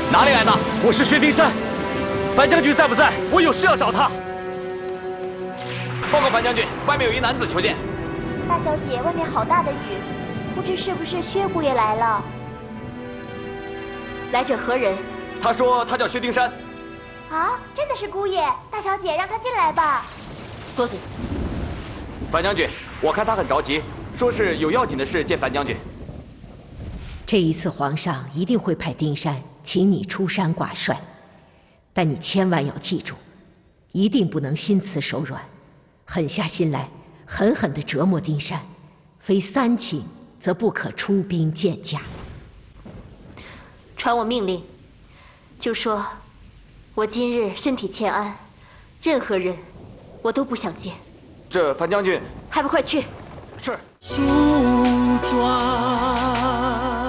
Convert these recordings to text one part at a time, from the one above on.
哪里来的？ 我是薛丁山。樊将军在不在？我有事要找他。 报告樊将军，外面有一男子求见。 大小姐，外面好大的雨，不知是不是薛姑爷来了？ 来者何人？ 他说他叫薛丁山。 啊，真的是姑爷！大小姐，让他进来吧。 多嘴。 樊将军，我看他很着急，说是有要紧的事见樊将军。 这一次皇上一定会派丁山请你出山挂帅，但你千万要记住，一定不能心慈手软，狠下心来狠狠地折磨丁山，非3请则不可出兵见驾。 传我命令，就说我今日身体欠安，任何人我都不想见。 这樊将军还不快去！ 是。 梳妆。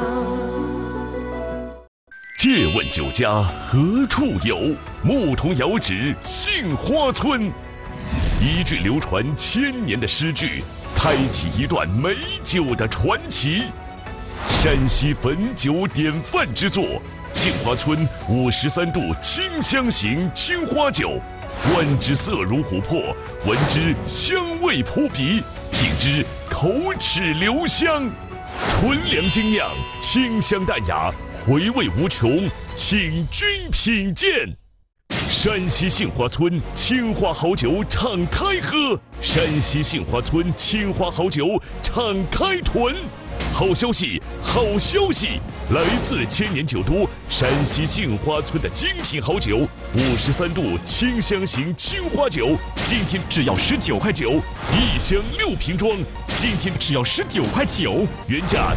借问酒家何处有？牧童遥指杏花村。一句流传1000年的诗句，开启一段美酒的传奇。山西汾酒典范之作，杏花村53度清香型青花酒，观之色如琥珀，闻之香味扑鼻，品之口齿留香。纯粮精酿，清香淡雅，回味无穷，请君品鉴。山西杏花村青花好酒敞开喝，山西杏花村青花好酒敞开囤。好消息，好消息！来自千年酒都山西杏花村的精品好酒，53度清香型青花酒，今天只要19块9，一箱6瓶装，今天只要19块9，原价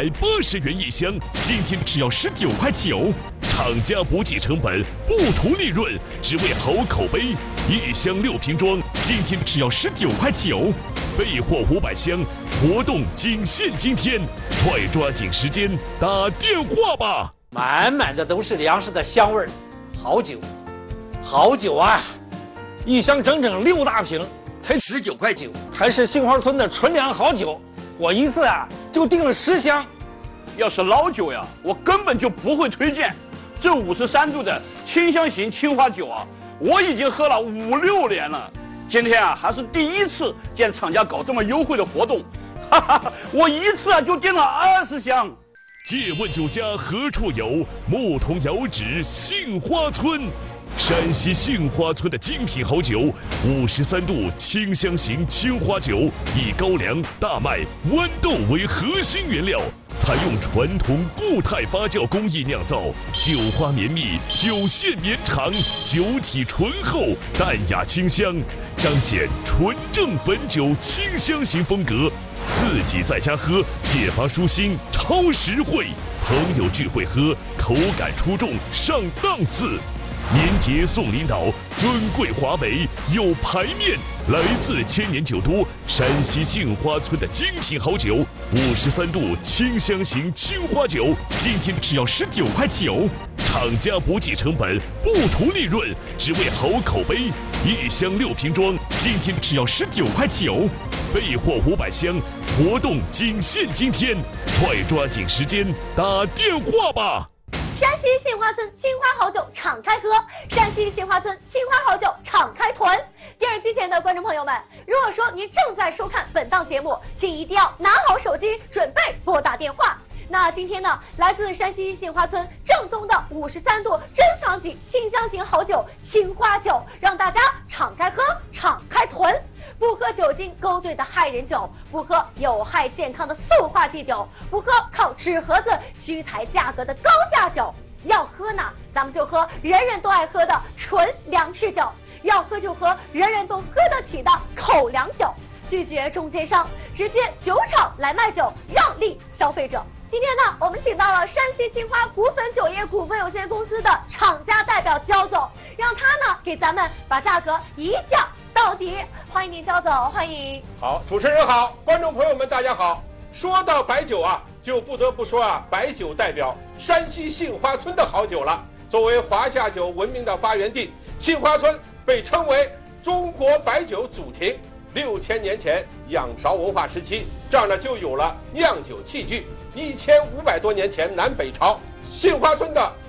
980元一箱，今天只要19块9。厂家不计成本，不图利润，只为好口碑。一箱6瓶装，今天只要19块9。备货500箱，活动仅限今天，快抓紧时间打电话吧！ 满满的都是粮食的香味儿，好酒，好酒啊！一箱整整6大瓶，才19块9，还是杏花村的纯粮好酒。我一次就订了10箱。 要是老酒呀，我根本就不会推荐。这53度的清香型青花酒我已经喝了5、6年了。今天还是第一次见厂家搞这么优惠的活动，哈哈，我一次就订了20箱。 借问酒家何处有？牧童遥指杏花村。山西杏花村的精品好酒，53度清香型青花酒，以高粱、大麦、豌豆为核心原料，采用传统固态发酵工艺酿造，酒花绵密，酒线绵长，酒体醇厚，淡雅清香，彰显纯正汾酒清香型风格。自己在家喝，解乏舒心，超实惠；朋友聚会喝，口感出众，上档次。年节送领导，尊贵华美有排面。来自千年酒都山西杏花村的精品好酒，53度清香型青花酒，今天只要19块9。厂家不计成本，不图利润，只为好口碑。一箱6瓶装，今天只要19块9。备货500箱，活动仅限今天，快抓紧时间打电话吧！ 山西杏花村青花好酒敞开喝，山西杏花村青花好酒敞开囤。电视机前的观众朋友们，如果说您正在收看本档节目，请一定要拿好手机，准备拨打电话。那今天呢，来自山西杏花村正宗的53度珍藏级清香型好酒青花酒，让大家敞开喝，敞开囤。不喝酒精勾兑的害人酒，不喝有害健康的塑化剂酒，不喝靠纸盒子虚抬价格的高价酒。要喝呢，咱们就喝人人都爱喝的纯粮食酒；要喝就喝人人都喝得起的口粮酒。拒绝中间商，直接酒厂来卖酒，让利消费者。今天呢，我们请到了山西金花股份酒业股份有限公司的厂家代表焦总，让他呢给咱们把价格一降到底。欢迎您，焦总，欢迎。 好，主持人好，观众朋友们大家好。说到白酒就不得不说白酒代表山西杏花村的好酒了。作为华夏酒闻名的发源地，杏花村被称为中国白酒祖庭。6000年前，仰韶文化时期，这儿呢就有了酿酒器具。1500多年前，南北朝杏花村的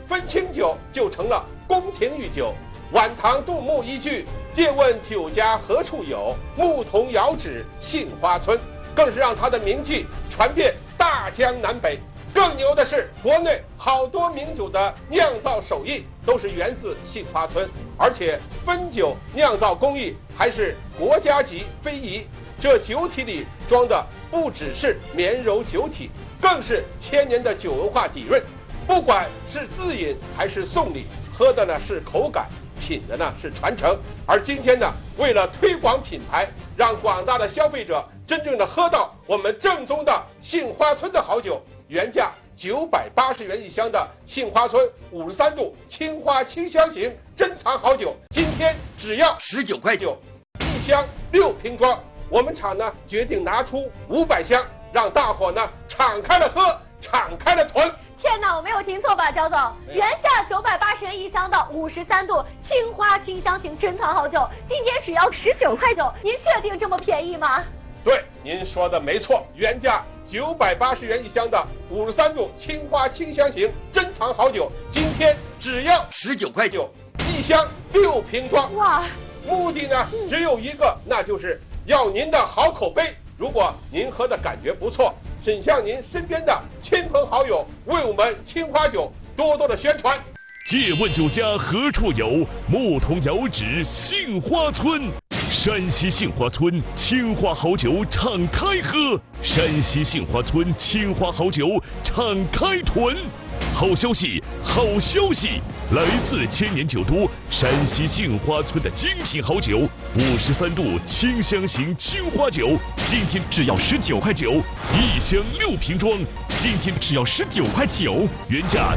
分清酒就成了宫廷御酒。晚唐杜牧一句“借问酒家何处有，牧童遥指杏花村”，更是让他的名气传遍大江南北。更牛的是，国内好多名酒的酿造手艺都是源自杏花村，而且汾酒酿造工艺还是国家级非遗。这酒体里装的不只是绵柔酒体，更是千年的酒文化底蕴。不管是自饮还是送礼，喝的呢是口感，品的呢是传承。而今天呢，为了推广品牌，让广大的消费者真正的喝到我们正宗的杏花村的好酒，原价980元一箱的杏花村53度青花清香型珍藏好酒，今天只要19块9，一箱6瓶装。我们厂呢决定拿出500箱，让大伙呢敞开了喝，敞开了囤。 天哪，我没有听错吧，焦总？原价980元一箱的53度青花清香型珍藏好酒，今天只要19块9，您确定这么便宜吗？ 对，您说的没错，原价980元一箱的53度青花清香型珍藏好酒，今天只要19块9，一箱6瓶装。 哇！ 目的呢只有一个，那就是要您的好口碑。如果您喝的感觉不错，请向您身边的亲朋好友为我们青花酒多多的宣传。 借问酒家何处有，牧童遥指杏花村。山西杏花村青花好酒敞开喝，山西杏花村青花好酒敞开囤。好消息，好消息！来自千年酒都山西杏花村的精品好酒，53度清香型青花酒，今天只要19块9，一箱6瓶装，今天只要19块9，原价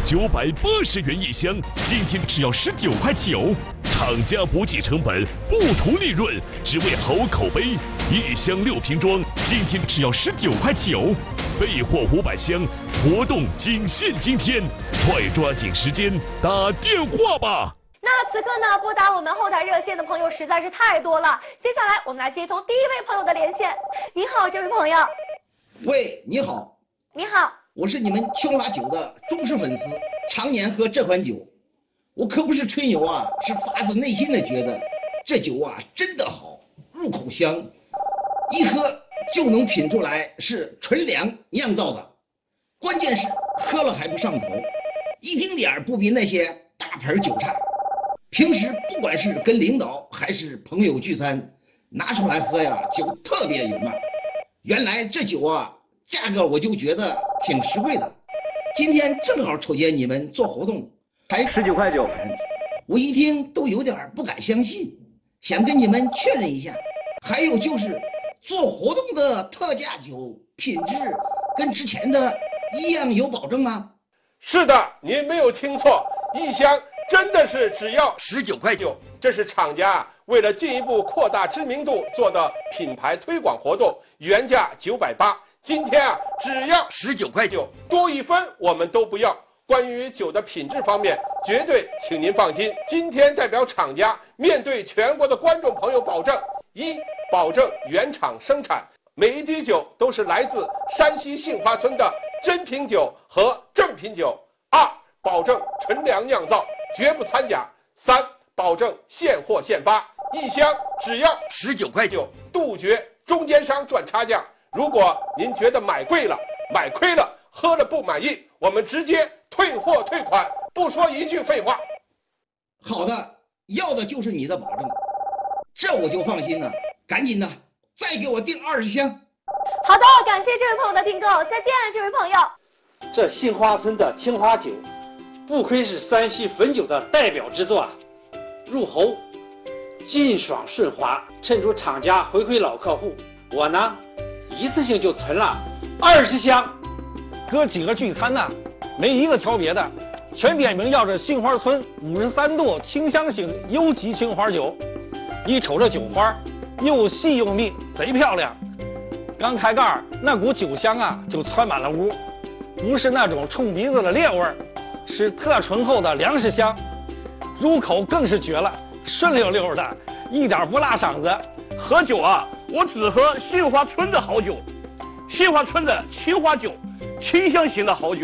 980元一箱，今天只要19块9。厂家不计成本，不图利润，只为好口碑。一箱6瓶装，今天只要19块9。备货500箱，活动仅限今天，快抓紧时间打电话吧！ 那此刻呢，拨打我们后台热线的朋友实在是太多了。接下来我们来接通第一位朋友的连线。你好，这位朋友。 喂，你好。 你好， 我是你们青花酒的忠实粉丝，常年喝这款酒。我可不是吹牛啊，是发自内心的觉得这酒啊真的好，入口香，一喝就能品出来是纯粮酿造的。关键是喝了还不上头，一丁点儿不比那些大盆酒差。平时不管是跟领导还是朋友聚餐，拿出来喝呀，酒特别有面。原来这酒啊，价格我就觉得挺实惠的。今天正好瞅见你们做活动，才19块9，我一听都有点不敢相信，想跟你们确认一下。还有就是做活动的特价酒品质跟之前的一样有保证吗？ 是的，您没有听错，一箱真的是只要19块9。这是厂家为了进一步扩大知名度做的品牌推广活动，原价980，今天啊只要19块9，多1分我们都不要。关于酒的品质方面，绝对请您放心。今天代表厂家面对全国的观众朋友保证：一，保证原厂生产，每一滴酒都是来自山西杏花村的真品酒和正品酒；二，保证纯粮酿造，绝不掺假；三，保证现货现发，一箱只要19块9，杜绝中间商赚差价。如果您觉得买贵了、买亏了、喝了不满意，我们直接退货退款，不说一句废话。 好的，要的就是你的保证，这我就放心了。赶紧的，再给我订20箱。 好的，感谢这位朋友的订购，再见，这位朋友。 这杏花村的青花酒，不愧是山西汾酒的代表之作啊！入喉劲爽顺滑，衬出厂家回馈老客户。我呢，一次性就囤了20箱。哥几个聚餐呢，没一个挑别的，全点名要这杏花村53度清香型优级青花酒。一瞅这酒花，又细又密，贼漂亮。刚开盖那股酒香啊，就窜满了屋，不是那种冲鼻子的烈味儿，是特醇厚的粮食香。入口更是绝了，顺溜溜的，一点不辣嗓子。 喝酒啊，我只喝杏花村的好酒，杏花村的青花酒，清香型的好酒，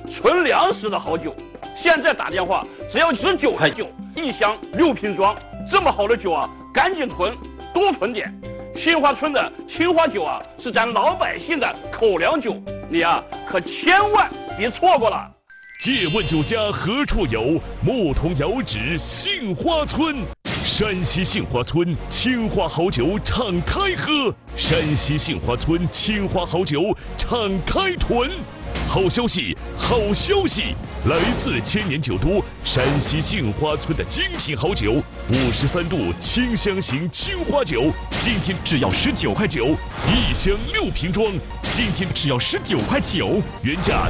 纯粮食的好酒。现在打电话只要19块9，一箱6瓶装，这么好的酒啊，赶紧囤，多囤点。杏花村的青花酒啊，是咱老百姓的口粮酒，你啊可千万别错过了。 借问酒家何处有？牧童遥指杏花村。山西杏花村青花好酒敞开喝，山西杏花村青花好酒敞开囤。好消息，好消息！来自千年酒都山西杏花村的精品好酒，53度清香型青花酒，今天只要19块9，一箱6瓶装，今天只要19块9，原价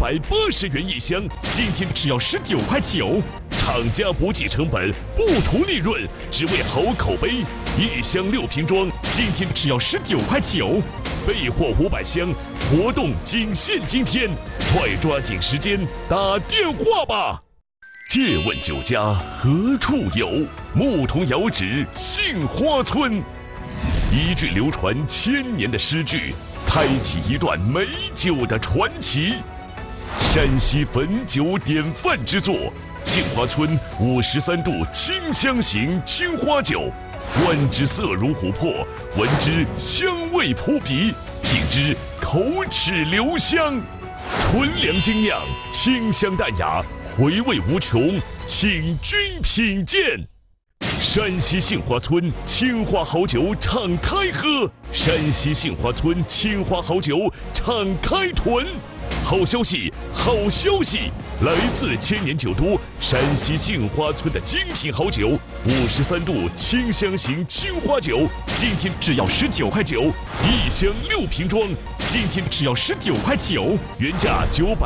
980元一箱，今天只要19块9。厂家不计成本，不图利润，只为好口碑。一箱6瓶装，今天只要19块9。备货500箱，活动仅限今天，快抓紧时间打电话吧！借问酒家何处有？牧童遥指杏花村。一句流传1000年的诗句，开启一段美酒的传奇。山西汾酒典范之作，杏花村53度清香型青花酒。观之色如琥珀，闻之香味扑鼻，品之口齿留香。纯粮精酿，清香淡雅，回味无穷，请君品鉴。山西杏花村青花好酒敞开喝，山西杏花村青花好酒敞开囤。好消息，好消息！来自千年酒都山西杏花村的精品好酒，53度清香型青花酒，今天只要19块9，一箱6瓶装，今天只要19块9，原价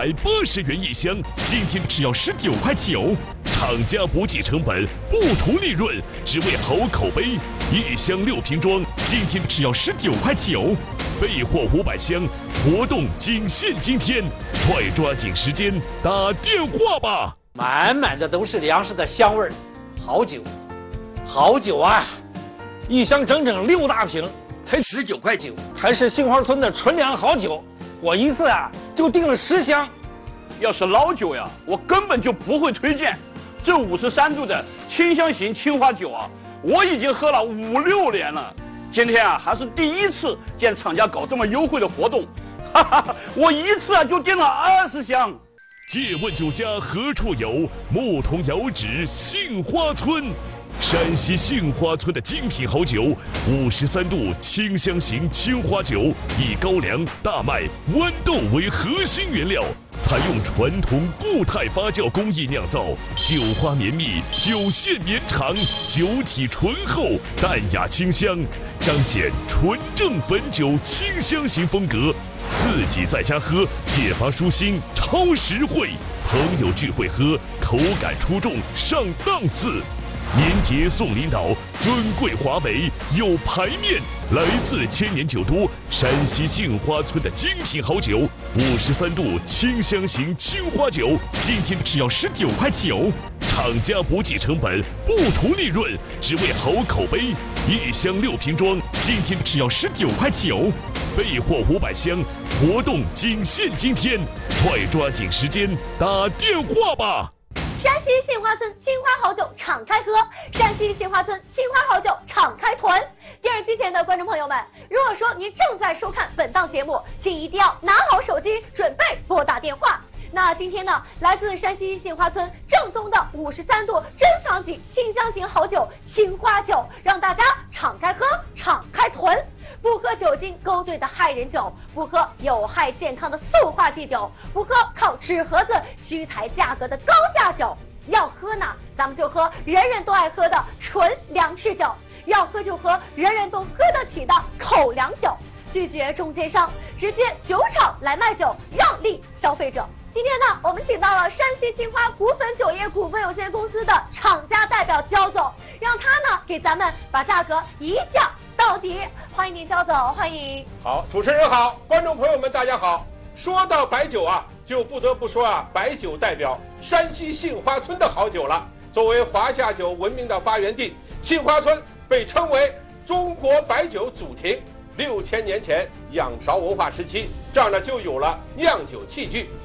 980元一箱，今天只要19块9。厂家不计成本，不图利润，只为好口碑。一箱6瓶装，今天只要19块9。备货500箱，活动仅限今天，快抓紧时间打电话吧！ 满满的都是粮食的香味儿，好酒，好酒啊！一箱整整6大瓶，才19块9，还是杏花村的纯粮好酒。我一次啊就订了10箱。 要是老酒呀，我根本就不会推荐。这53度的清香型青花酒啊，我已经喝了5、6年了。今天啊，还是第一次见厂家搞这么优惠的活动，哈哈，我一次啊就订了20箱。 借问酒家何处有？牧童遥指杏花村。山西杏花村的精品好酒，53度清香型青花酒，以高粱、大麦、豌豆为核心原料，采用传统固态发酵工艺酿造，酒花绵密，酒线绵长，酒体醇厚，淡雅清香，彰显纯正汾酒清香型风格。自己在家喝，解乏舒心，超实惠；朋友聚会喝，口感出众，上档次。年节送领导，尊贵华美有排面。来自千年酒都山西杏花村的精品好酒，53度清香型青花酒，今天只要19块9。厂家不计成本，不图利润，只为好口碑。一箱6瓶装，今天只要19块9。备货500箱，活动仅限今天，快抓紧时间打电话吧！ 山西杏花村青花好酒敞开喝，山西杏花村青花好酒敞开囤。电视机前的观众朋友们，如果说您正在收看本档节目，请一定要拿好手机，准备拨打电话。那今天呢，来自山西杏花村正宗的53度珍藏级清香型好酒青花酒，让大家敞开喝，敞开囤。不喝酒精勾兑的害人酒，不喝有害健康的塑化剂酒，不喝靠纸盒子虚抬价格的高价酒。要喝呢，咱们就喝人人都爱喝的纯粮食酒；要喝就喝人人都喝得起的口粮酒。拒绝中间商，直接酒厂来卖酒，让利消费者。今天呢，我们请到了山西金花股份酒业股份有限公司的厂家代表焦总，让他呢给咱们把价格一降到底。欢迎您，焦总，欢迎。 好，主持人好，观众朋友们大家好。说到白酒啊，就不得不说啊，白酒代表山西杏花村的好酒了。作为华夏酒闻名的发源地，杏花村被称为中国白酒祖庭。6000年前，仰韶文化时期，这儿呢就有了酿酒器具。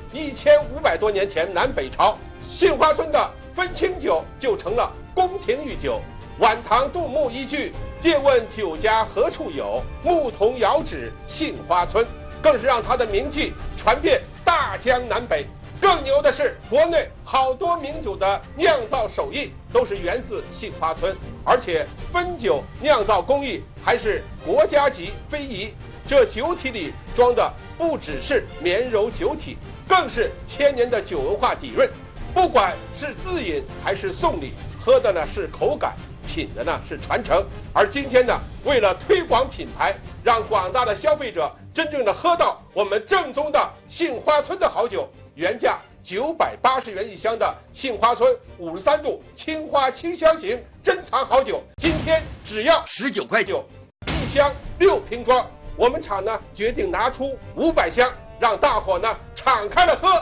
1500多年前南北朝，杏花村的分清酒就成了宫廷御酒。晚唐杜牧一句“借问酒家何处有，牧童遥指杏花村”，更是让它的名气传遍大江南北。更牛的是，国内好多名酒的酿造手艺都是源自杏花村，而且汾酒酿造工艺还是国家级非遗。这酒体里装的不只是绵柔酒体，更是千年的酒文化底蕴。不管是自饮还是送礼，喝的呢是口感，品的呢是传承。而今天呢，为了推广品牌，让广大的消费者真正的喝到我们正宗的杏花村的好酒，原价980元一箱的杏花村53度青花清香型珍藏好酒，今天只要19块9，一箱6瓶装。我们厂呢决定拿出500箱，让大伙呢敞开了喝。